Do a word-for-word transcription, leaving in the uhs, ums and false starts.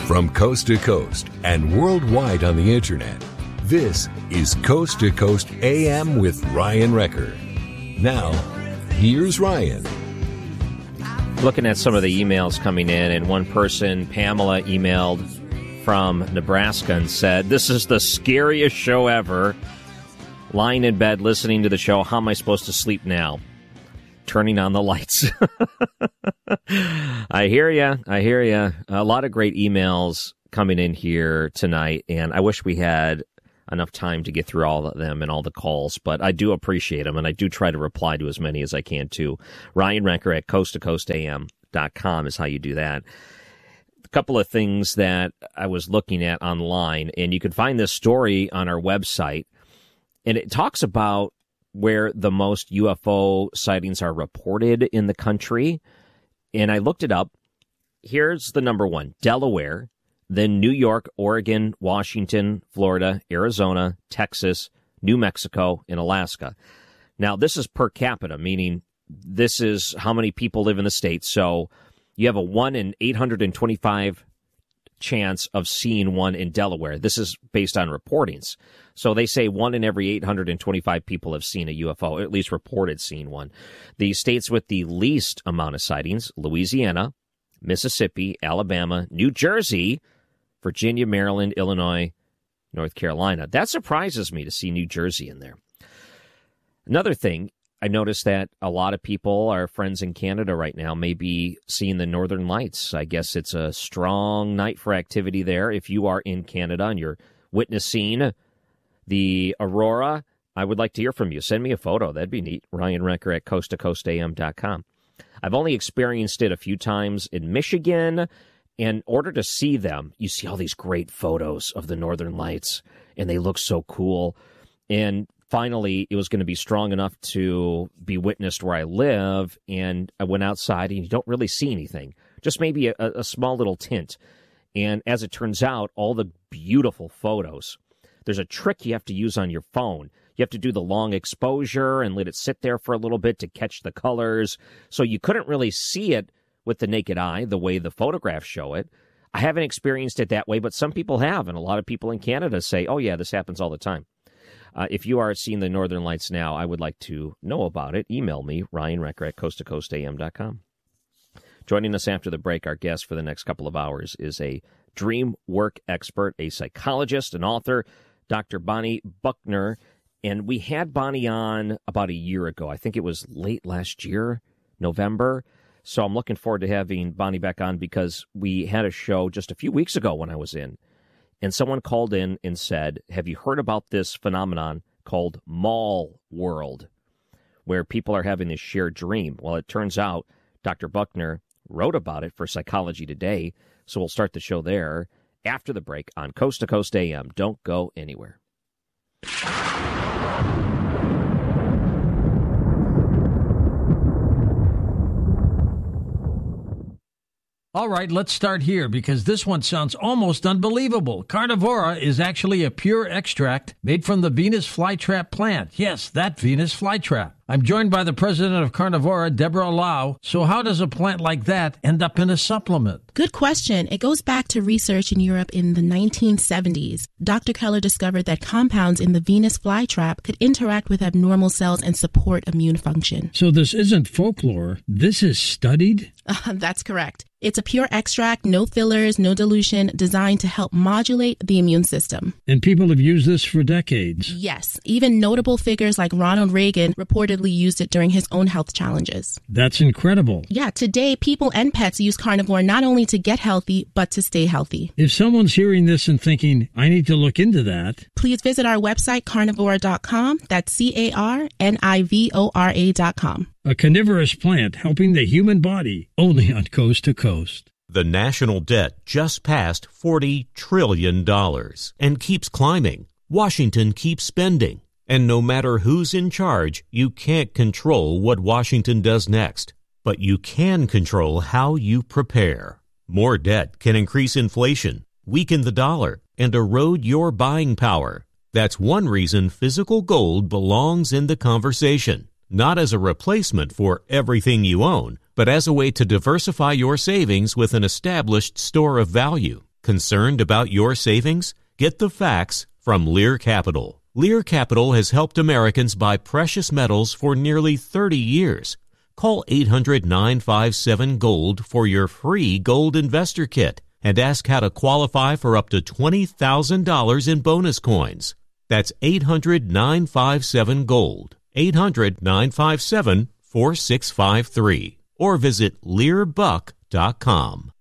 From coast to coast and worldwide on the internet, this is Coast to Coast A M with Ryan Recker. Now, here's Ryan. Looking at some of the emails coming in, and one person, Pamela, emailed from Nebraska and said, "This is the scariest show ever. Lying in bed listening to the show. How am I supposed to sleep now? Turning on the lights." I hear you. I hear you. A lot of great emails coming in here tonight, and I wish we had enough time to get through all of them and all the calls, but I do appreciate them, and I do try to reply to as many as I can, too. Ryan Recker at coast to coast A M dot com is how you do that. A couple of things that I was looking at online, and you can find this story on our website, and it talks about where the most U F O sightings are reported in the country. And I looked it up. Here's the number one: Delaware, then New York, Oregon, Washington, Florida, Arizona, Texas, New Mexico, and Alaska. Now, this is per capita, meaning this is how many people live in the state. So you have a one in eight hundred twenty-five chance of seeing one in Delaware. This is based on reportings. So they say one in every eight hundred twenty-five people have seen a U F O, or at least reported seeing one. The states with the least amount of sightings: Louisiana, Mississippi, Alabama, New Jersey, Virginia, Maryland, Illinois, North Carolina. That surprises me to see New Jersey in there. Another thing, I noticed that a lot of people, our friends in Canada right now, may be seeing the Northern Lights. I guess it's a strong night for activity there. If you are in Canada and you're witnessing the aurora, I would like to hear from you. Send me a photo. That'd be neat. Ryan Recker at coast to coast A M dot com. I've only experienced it a few times in Michigan. In order to see them, you see all these great photos of the Northern Lights, and they look so cool. And finally, it was going to be strong enough to be witnessed where I live, and I went outside, and you don't really see anything, just maybe a, a small little tint. And as it turns out, all the beautiful photos. There's a trick you have to use on your phone. You have to do the long exposure and let it sit there for a little bit to catch the colors. So you couldn't really see it with the naked eye the way the photographs show it. I haven't experienced it that way, but some people have, and a lot of people in Canada say, oh, yeah, this happens all the time. Uh, if you are seeing the Northern Lights now, I would like to know about it. Email me, Ryan Recker at coast to coast A M dot com. Joining us after the break, our guest for the next couple of hours is a dream work expert, a psychologist, an author, Doctor Bonnie Buckner. And we had Bonnie on about a year ago. I think it was late last year, November. So I'm looking forward to having Bonnie back on, because we had a show just a few weeks ago when I was in. And someone called in and said, have you heard about this phenomenon called mall world, where people are having this shared dream? Well, it turns out Doctor Buckner wrote about it for Psychology Today. So we'll start the show there after the break on Coast to Coast A M. Don't go anywhere. All right, let's start here, because this one sounds almost unbelievable. Carnivora is actually a pure extract made from the Venus flytrap plant. Yes, that Venus flytrap. I'm joined by the president of Carnivora, Deborah Lau. So how does a plant like that end up in a supplement? Good question. It goes back to research in Europe in the nineteen seventies. Doctor Keller discovered that compounds in the Venus flytrap could interact with abnormal cells and support immune function. So this isn't folklore. This is studied? Uh, that's correct. It's a pure extract, no fillers, no dilution, designed to help modulate the immune system. And people have used this for decades. Yes. Even notable figures like Ronald Reagan reportedly used it during his own health challenges. That's incredible. Yeah, today people and pets use carnivore not only to get healthy, but to stay healthy. If someone's hearing this and thinking, I need to look into that, please visit our website, carnivora dot com. That's C A R N I V O R A dot com. A carnivorous plant helping the human body, only on Coast to Coast. The national debt just passed forty trillion dollars and keeps climbing. Washington keeps spending. And no matter who's in charge, you can't control what Washington does next. But you can control how you prepare. More debt can increase inflation, weaken the dollar, and erode your buying power. That's one reason physical gold belongs in the conversation. Not as a replacement for everything you own, but as a way to diversify your savings with an established store of value. Concerned about your savings? Get the facts from Lear Capital. Lear Capital has helped Americans buy precious metals for nearly thirty years. Call eight hundred, nine five seven, GOLD for your free gold investor kit and ask how to qualify for up to twenty thousand dollars in bonus coins. That's eight hundred, nine five seven, GOLD. eight hundred, nine five seven, four six five three. Or visit lear buck dot com.